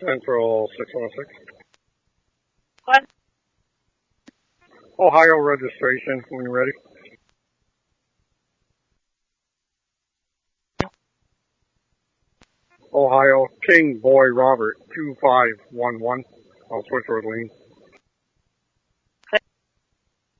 Central 616. What? Ohio registration when you're ready. Ohio King Boy Robert 2511. I'll switch over to lean.